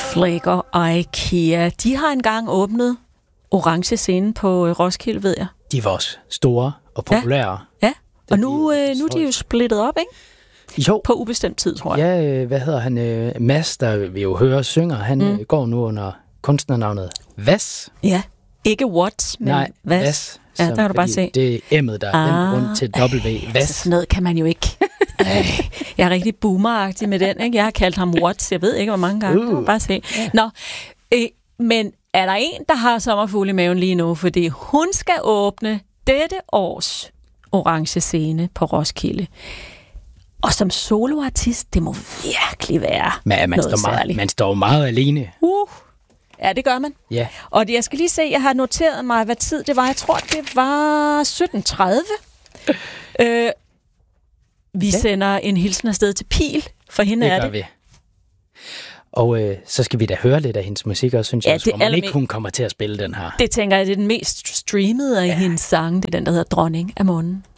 Flækker og IKEA, de har engang åbnet Orange Scene på Roskilde, ved jeg. De var også store og populære. Ja. Og nu er de jo splittet op, ikke? Jo. På ubestemt tid, tror jeg. Ja, hvad hedder han? Mads, der vi jo hører synger, han går nu under kunstnernavnet Vas. Ja, ikke What, men Vas. Ja, der kan du bare se. Det er M'et, der er rundt til W. Vas. Sådan noget kan man jo ikke. Jeg er rigtig boomeragtig med den, ikke? Jeg har kaldt ham What, jeg ved ikke, hvor mange gange. Bare se. Nå, men er der en, der har sommerfugle i maven lige nu? Fordi hun skal åbne dette års Orange Scene på Roskilde. Og som soloartist, det må virkelig være noget særligt. Man står meget alene. Ja, det gør man. Ja. Og jeg skal lige se, jeg har noteret mig, hvad tid det var. Jeg tror, det var 17:30. Vi sender en hilsen afsted til Pil, for hende det er gør det. Vi. Og så skal vi da høre lidt af hendes musik, og synes jeg også, hvor man ikke hun kommer til at spille den her. Det tænker jeg, det er den mest streamede af hendes sange. Det er den, der hedder Dronning af Månen.